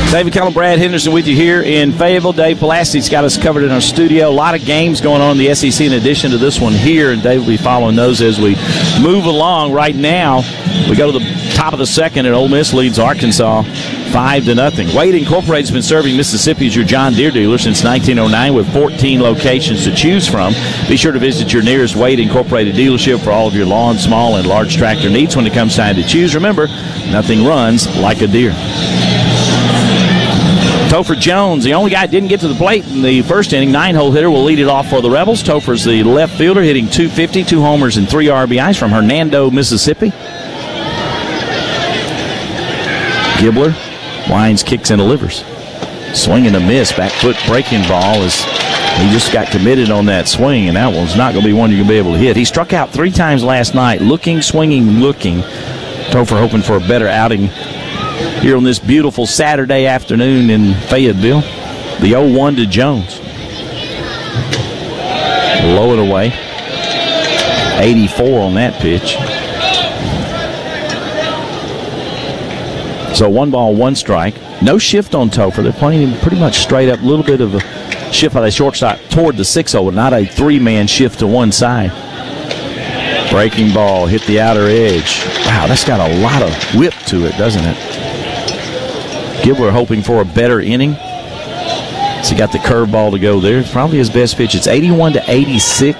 David Kellum, Brad Henderson with you here in Fayetteville. Dave Pulaski's got us covered in our studio. A lot of games going on in the SEC in addition to this one here, and Dave will be following those as we move along. Right now, we go to the top of the second, and Ole Miss leads Arkansas 5-0. Wade Incorporated has been serving Mississippi as your John Deere dealer since 1909 with 14 locations to choose from. Be sure to visit your nearest Wade Incorporated dealership for all of your lawn, small, and large tractor needs when it comes time to choose. Remember, nothing runs like a Deere. Topher Jones, the only guy that didn't get to the plate in the first inning, 9-hole hitter, will lead it off for the Rebels. Topher's the left fielder, hitting .250, 2 homers and 3 RBIs from Hernando, Mississippi. Gibbler winds, kicks, and delivers. Swing and a miss, back foot breaking ball as he just got committed on that swing, and that one's not going to be one you're going to be able to hit. He struck out 3 times last night, looking, swinging, looking. Topher hoping for a better outing here on this beautiful Saturday afternoon in Fayetteville. The 0-1 to Jones. Low it away. 84 on that pitch. So 1 ball, 1 strike. No shift on Topher. They're playing him pretty much straight up. A little bit of a shift by the shortstop toward the 6-0, but not a 3-man shift to one side. Breaking ball, hit the outer edge. Wow, that's got a lot of whip to it, doesn't it? Gibbler hoping for a better inning. So he got the curveball to go there. It's probably his best pitch. It's 81-86.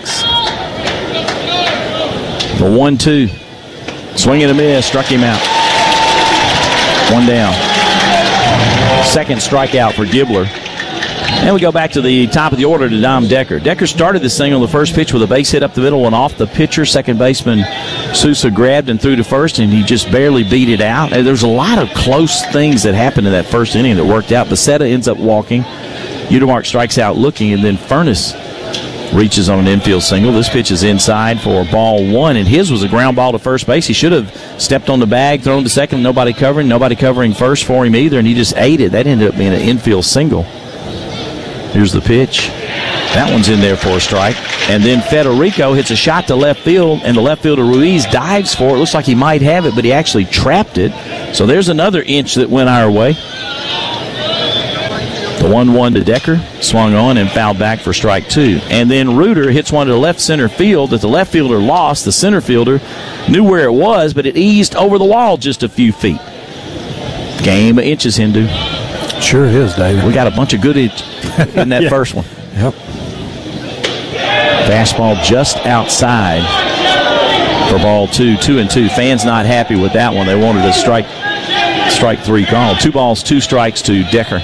The 1-2. Swing and a miss. Struck him out. 1 down. Second strikeout for Gibbler. And we go back to the top of the order to Dom Decker. Decker started this thing on the first pitch with a base hit up the middle and off the pitcher. Second baseman Sousa grabbed and threw to first, and he just barely beat it out. And there's a lot of close things that happened in that first inning that worked out. Becerra ends up walking. Udemark strikes out looking, and then Furness reaches on an infield single. This pitch is inside for ball 1, and his was a ground ball to first base. He should have stepped on the bag, thrown to second, nobody covering first for him either, and he just ate it. That ended up being an infield single. Here's the pitch. That one's in there for a strike. And then Federico hits a shot to left field, and the left fielder Ruiz dives for it. Looks like he might have it, but he actually trapped it. So there's another inch that went our way. The 1-1 to Decker, swung on and fouled back for strike 2. And then Reuter hits one to the left center field that the left fielder lost. The center fielder knew where it was, but it eased over the wall just a few feet. Game of inches, Hindu. Sure is, David. We got a bunch of good in that yeah. First one. Yep. Fastball just outside for ball 2, 2-2. Fans not happy with that one. They wanted a strike 3 call. 2 balls, 2 strikes to Decker.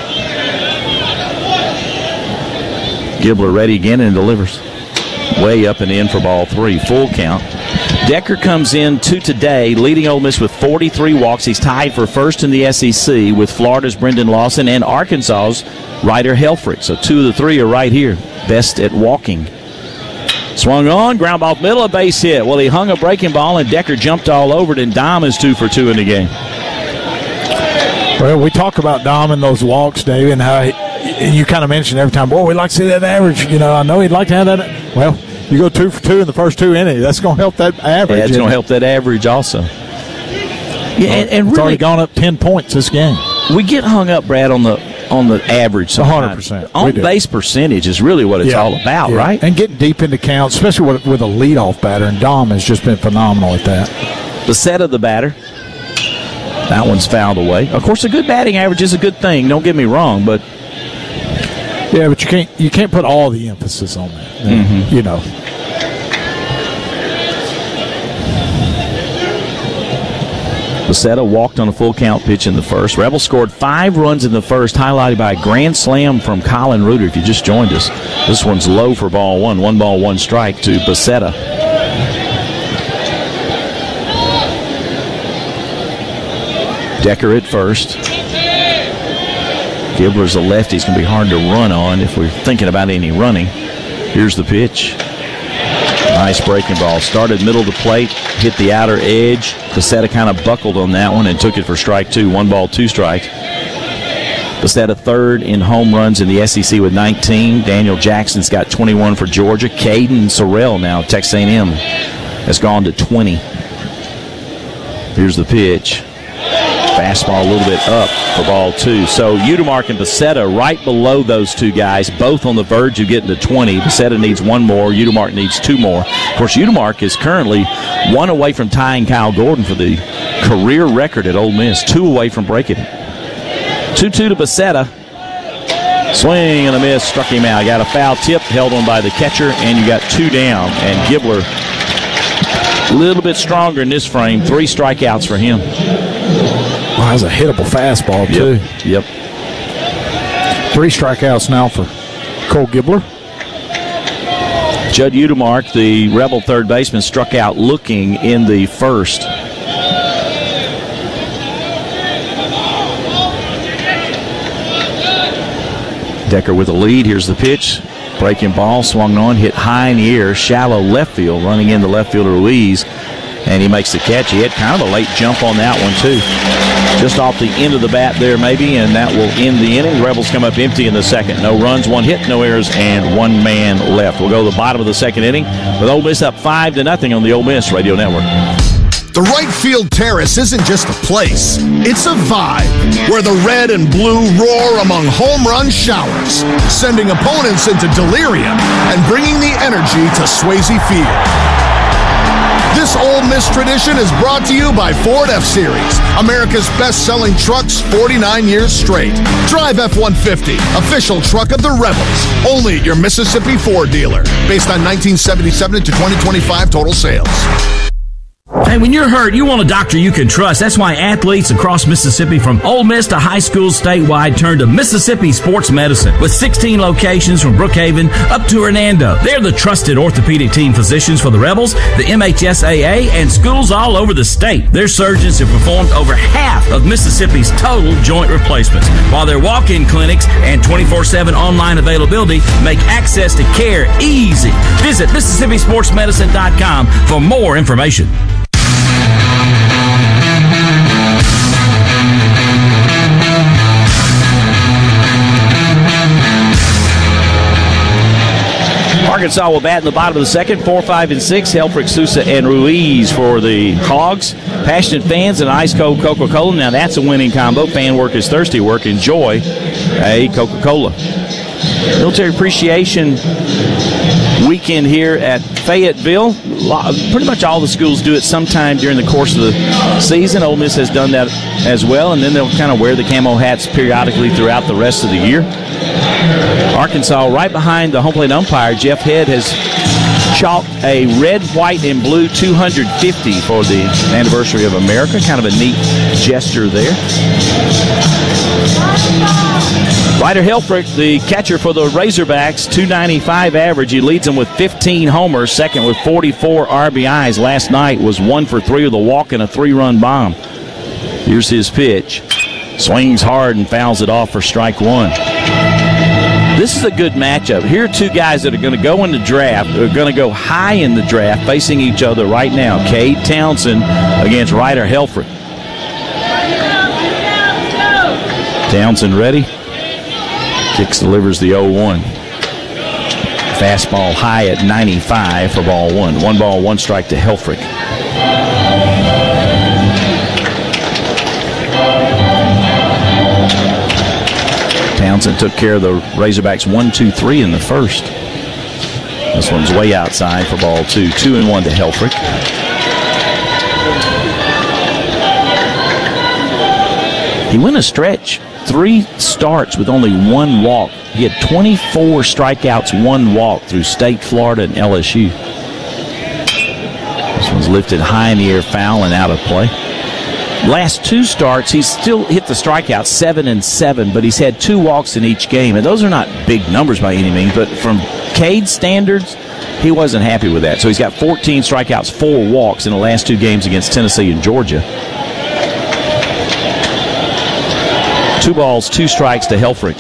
Gibbler ready again and delivers. Way up and in for ball 3. Full count. Decker comes in to today, leading Ole Miss with 43 walks. He's tied for first in the SEC with Florida's Brendan Lawson and Arkansas's Ryder Helfrich. So 2 of the 3 are right here. Best at walking. Swung on, ground ball middle, a base hit. Well, he hung a breaking ball, and Decker jumped all over it, and Dom is 2 for 2 in the game. Well, we talk about Dom and those walks, Dave, and how you kind of mentioned every time, boy, we'd like to see that average. You know, I know he'd like to have that. Well, you go 2 for 2 in the first 2 innings. That's going to help that average. Yeah, it's going to help that average also. Yeah, and it's really, already gone up 10 points this game. We get hung up, Brad, on the average sometimes. 100%. On-base percentage is really what it's all about, right? And getting deep into counts, especially with a leadoff batter, and Dom has just been phenomenal at that. Becerra the batter. That one's fouled away. Of course, a good batting average is a good thing. Don't get me wrong, but yeah, but you can't put all the emphasis on that. Mm-hmm. You know. Becerra walked on a full count pitch in the first. Rebels scored 5 runs in the first, highlighted by a grand slam from Colin Reuter. If you just joined us, this one's low for ball 1. 1 ball, 1 strike to Becerra. Decker at first. Gibbler's a lefty. He's going to be hard to run on if we're thinking about any running. Here's the pitch. Nice breaking ball. Started middle of the plate, hit the outer edge. Becerra kind of buckled on that one and took it for strike 2. 1 ball, 2 strikes. Becerra third in home runs in the SEC with 19. Daniel Jackson's got 21 for Georgia. Caden Sorrell now, Texas A&M, has gone to 20. Here's the pitch. Fastball a little bit up for ball 2. So Utermark and Becerra right below those two guys, both on the verge of getting to 20. Becerra needs one more. Utermark needs 2 more. Of course, Utermark is currently 1 away from tying Kyle Gordon for the career record at Ole Miss. 2 away from breaking it. 2-2 to Becerra. Swing and a miss, struck him out. Got a foul tip, held on by the catcher, and you got 2 down. And Gibler a little bit stronger in this frame. 3 strikeouts for him. Wow, that's a hittable fastball, too. Yep. 3 strikeouts now for Cole Gibler. Judd Utermark, the Rebel third baseman, struck out looking in the first. Decker with a lead. Here's the pitch. Breaking ball, swung on, hit high in the air, shallow left field, running into left fielder Ruiz. And he makes the catch. He had kind of a late jump on that one, too. Just off the end of the bat there, maybe, and that will end the inning. The Rebels come up empty in the second. No runs, 1 hit, no errors, and 1 man left. We'll go to the bottom of the second inning with Ole Miss up 5-0 on the Ole Miss Radio Network. The right field terrace isn't just a place, it's a vibe where the red and blue roar among home run showers, sending opponents into delirium and bringing the energy to Swayze Field. This Ole Miss tradition is brought to you by Ford F-Series, America's best-selling trucks 49 years straight. Drive F-150, official truck of the Rebels, only at your Mississippi Ford dealer, based on 1977 to 2025 total sales. Hey, when you're hurt, you want a doctor you can trust. That's why athletes across Mississippi, from Ole Miss to high schools statewide, turn to Mississippi Sports Medicine. With 16 locations from Brookhaven up to Hernando, they're the trusted orthopedic team physicians for the Rebels, the MHSAA, and schools all over the state. Their surgeons have performed over half of Mississippi's total joint replacements, while their walk-in clinics and 24/7 online availability make access to care easy. Visit MississippiSportsMedicine.com for more information. Arkansas will bat in the bottom of the second. 4, 5, and 6. Helfrich, Sousa, and Ruiz for the Hogs. Passionate fans and ice-cold Coca-Cola. Now that's a winning combo. Fan work is thirsty work. Enjoy a Coca-Cola. Military Appreciation Weekend here at Fayetteville. Pretty much all the schools do it sometime during the course of the season. Ole Miss has done that as well, and then they'll kind of wear the camo hats periodically throughout the rest of the year. Arkansas, right behind the home plate umpire, Jeff Head, has chalked a red, white, and blue 250 for the anniversary of America. Kind of a neat gesture there. Ryder Helfrich, the catcher for the Razorbacks, 295 average. He leads them with 15 homers, second with 44 RBIs. Last night was 1 for 3 with a walk and a 3-run bomb. Here's his pitch. Swings hard and fouls it off for strike 1. This is a good matchup. Here are two guys that are going to go in the draft. They're going to go high in the draft, facing each other right now. Cade Townsend against Ryder Helfrich. Townsend ready. Kicks, delivers the 0-1. Fastball high at 95 for ball 1. 1 ball, 1 strike to Helfrich. Townsend took care of the Razorbacks 1-2-3 in the first. This one's way outside for ball 2. 2-1 to Helfrich. He went a stretch. 3 starts with only 1 walk. He had 24 strikeouts, 1 walk through State, Florida, and LSU. This one's lifted high in the air, foul and out of play. Last 2 starts, he's still hit the strikeouts 7 and 7, but he's had 2 walks in each game. And those are not big numbers by any means, but from Cade standards, he wasn't happy with that. So he's got 14 strikeouts, 4 walks in the last 2 games against Tennessee and Georgia. 2 balls, 2 strikes to Helfrich.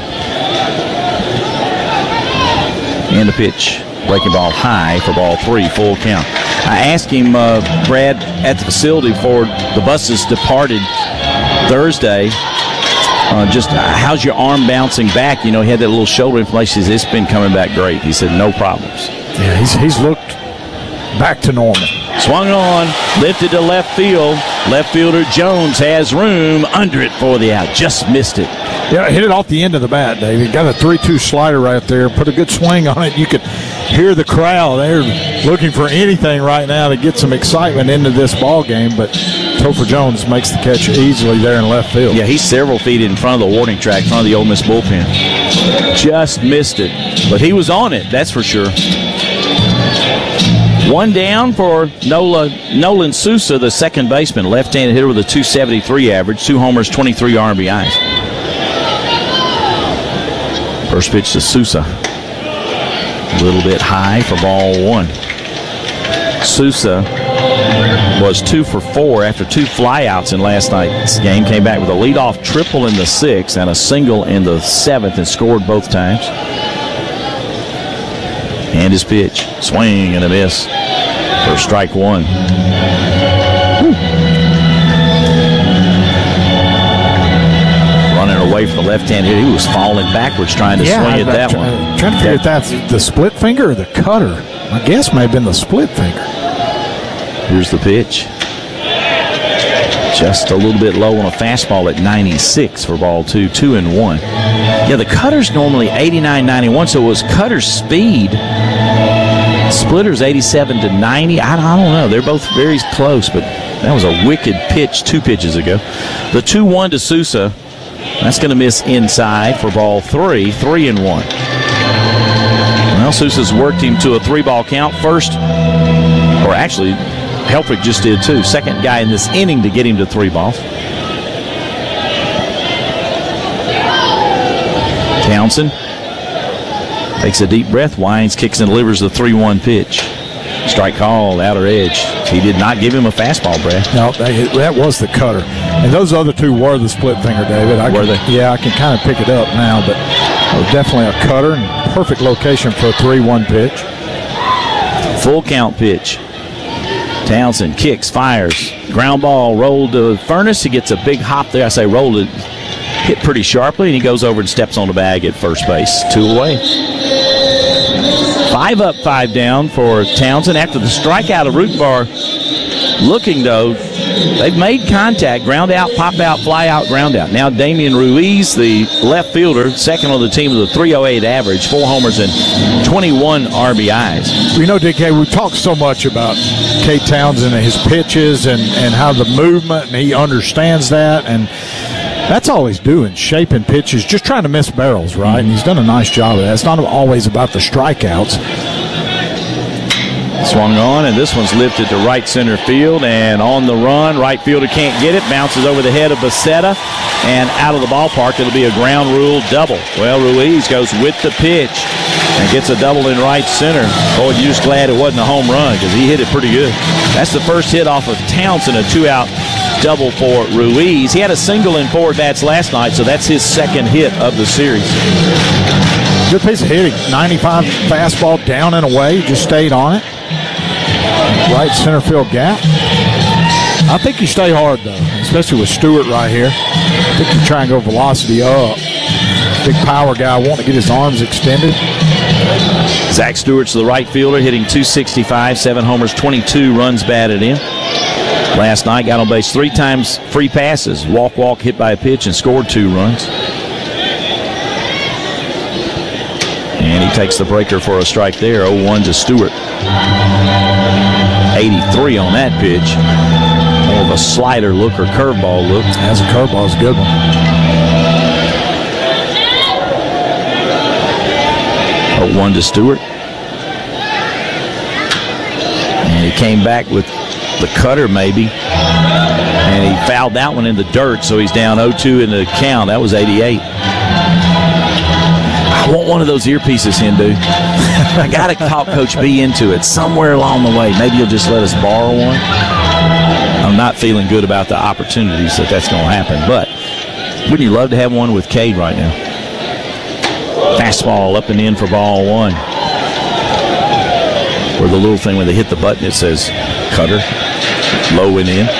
And the pitch. Breaking ball high for ball 3, full count. I asked him, Brad, at the facility before the buses departed Thursday, just how's your arm bouncing back? You know, he had that little shoulder inflammation. He said, it's been coming back great. He said, no problems. Yeah, he's looked back to normal. Swung on, lifted to left field. Left fielder Jones has room under it for the out. Just missed it. Yeah, hit it off the end of the bat, David. Got a 3-2 slider right there. Put a good swing on it. You could hear the crowd. They're looking for anything right now to get some excitement into this ball game, but Topher Jones makes the catch easily there in left field. Yeah, he's several feet in front of the warning track, in front of the Ole Miss bullpen. Just missed it, but he was on it, that's for sure. One down for Nolan Sousa, the second baseman, left-handed hitter with a .273 average, 2 homers, 23 RBIs. First pitch to Sousa. A little bit high for ball 1. Sousa was 2 for 4 after 2 flyouts in last night's game. Came back with a leadoff triple in the 6th and a single in the 7th and scored both times. And his pitch. Swing and a miss for strike 1. Running away from the left-hand hitter. He was falling backwards trying to swing at that one. Trying to figure if that's the split finger or the cutter. My guess may have been the split finger. Here's the pitch. Just a little bit low on a fastball at 96 for ball 2, 2-1. Yeah, the cutter's normally 89, 91, so it was cutter's speed. Splitter's 87 to 90. I don't know. They're both very close, but that was a wicked pitch 2 pitches ago. The 2-1 to Sousa. That's going to miss inside for ball 3, 3-1. Well, Sousa's worked him to a 3-ball count. First, or actually, Helfrich just did too. Second guy in this inning to get him to 3 balls. Townsend takes a deep breath, winds, kicks, and delivers the 3-1 pitch. Strike call, outer edge. He did not give him a fastball, Brad. No, that was the cutter. And those other 2 were the split finger, David. Were they? Yeah, I can kind of pick it up now, but it was definitely a cutter and perfect location for a 3-1 pitch. Full count pitch. Townsend kicks, fires. Ground ball rolled to Furness. He gets a big hop there. I say rolled it. Hit pretty sharply, and he goes over and steps on the bag at first base. 2 away. 5 up, 5 down for Townsend after the strikeout of Rutenbar. Looking, though, they've made contact. Ground out, pop out, fly out, ground out. Now Damian Ruiz, the left fielder, second on the team with a .308 average, 4 homers and 21 RBIs. You know, DK, we talked so much about Cade Townsend and his pitches and how the movement, and he understands that, and that's all he's doing, shaping pitches, just trying to miss barrels, right? And he's done a nice job of that. It's not always about the strikeouts. Swung on, and this one's lifted to right center field, and on the run, right fielder can't get it, bounces over the head of Becerra, and out of the ballpark. It'll be a ground rule double. Well, Ruiz goes with the pitch and gets a double in right center. Boy, you're just glad it wasn't a home run because he hit it pretty good. That's the first hit off of Townsend, a 2-out double for Ruiz. He had a single in 4 at-bats last night, so that's his second hit of the series. Good piece of hitting. 95 fastball down and away, just stayed on it. Right center field gap. I think you stay hard, though, especially with Stewart right here. I think you try and go velocity up. Big power guy wanting to get his arms extended. Zach Stewart's the right fielder, hitting .265, 7 homers, 22 runs batted in. Last night, got on base 3 times, free passes, walk, hit by a pitch, and scored 2 runs. And he takes the breaker for a strike there, 0-1 to Stewart. 83 on that pitch. More of a slider look or curveball look. That's a curveball. It's a good one. 0-1 to Stewart. And he came back with the cutter maybe. And he fouled that one in the dirt, so he's down 0-2 in the count. That was 88. I want one of those earpieces, Hindu. I got to talk Coach B into it somewhere along the way. Maybe you'll just let us borrow one. I'm not feeling good about the opportunities that's going to happen, but wouldn't you love to have one with Cade right now? Fastball up and in for ball 1. Or the little thing when they hit the button, it says cutter, low and in.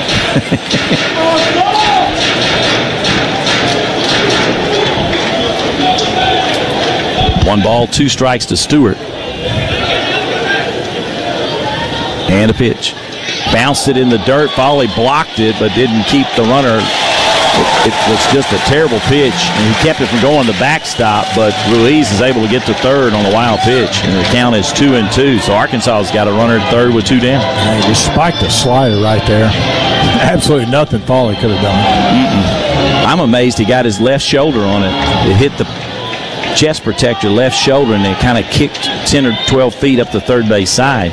1 ball, 2 strikes to Stewart. And a pitch. Bounced it in the dirt. Foley blocked it, but didn't keep the runner. It was just a terrible pitch, and he kept it from going to the backstop, but Ruiz is able to get to third on a wild pitch, and the count is 2-2. So Arkansas has got a runner at third with 2 down. And he just spiked a slider right there. Absolutely nothing Foley could have done. I'm amazed he got his left shoulder on it. It hit the chest protector, left shoulder, and it kind of kicked 10 or 12 feet up the third base side.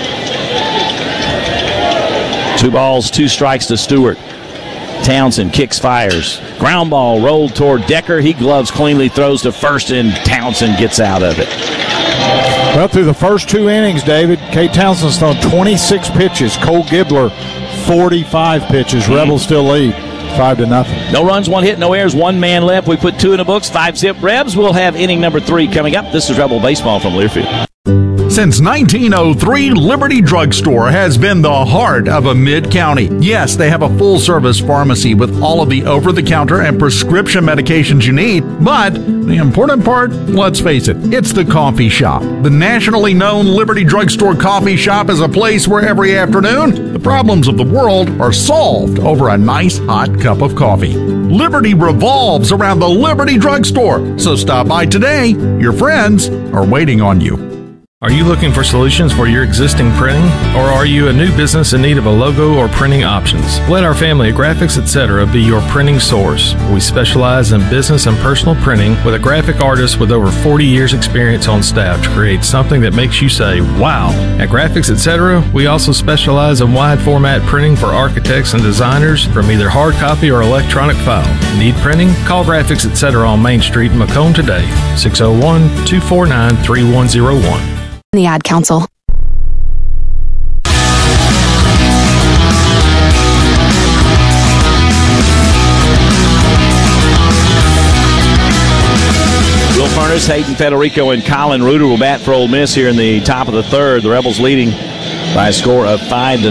2 balls, 2 strikes to Stewart. Townsend kicks, fires. Ground ball rolled toward Decker. He gloves cleanly, throws to first, and Townsend gets out of it. Well, through the first 2 innings, David, Cade Townsend's thrown 26 pitches. Cole Gibbler, 45 pitches. Rebels still lead 5-0. No runs, 1 hit, no errors, 1 man left. We put 2 in the books, 5-zip Rebs. We'll have inning number 3 coming up. This is Rebel Baseball from Learfield. Since 1903, Liberty Drugstore has been the heart of a mid-county. Yes, they have a full-service pharmacy with all of the over-the-counter and prescription medications you need. But the important part, let's face it, it's the coffee shop. The nationally known Liberty Drugstore coffee shop is a place where every afternoon, the problems of the world are solved over a nice hot cup of coffee. Liberty revolves around the Liberty Drugstore. So stop by today. Your friends are waiting on you. Are you looking for solutions for your existing printing? Or are you a new business in need of a logo or printing options? Let our family at Graphics Etc. be your printing source. We specialize in business and personal printing with a graphic artist with over 40 years experience on staff to create something that makes you say, wow. At Graphics Etc., we also specialize in wide format printing for architects and designers from either hard copy or electronic file. Need printing? Call Graphics Etc. on Main Street in Macomb today, 601-249-3101. The Ad Council. Will Furnace, Hayden Federico, and Colin Reuter will bat for Ole Miss here in the top of the third. The Rebels leading by a score of 5-0.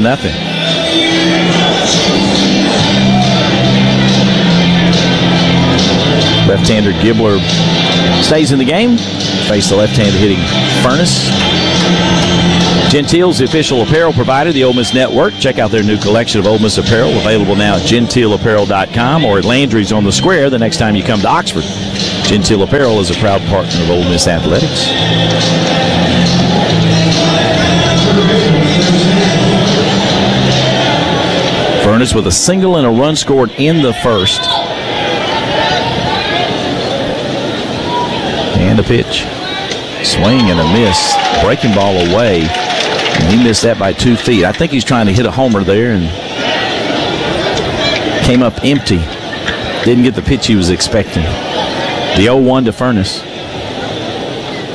Left-hander Gibbler stays in the game. Face the left-hander hitting Furnace. Gentile's the official apparel provider, the Ole Miss Network. Check out their new collection of Ole Miss apparel, available now at gentileapparel.com or at Landry's on the Square the next time you come to Oxford. Gentile Apparel is a proud partner of Ole Miss Athletics. Furnace with a single and a run scored in the first. And a pitch. Swing and a miss. Breaking ball away. And he missed that by 2 feet. I think he's trying to hit a homer there and came up empty. Didn't get the pitch he was expecting. The 0-1 to Furnace.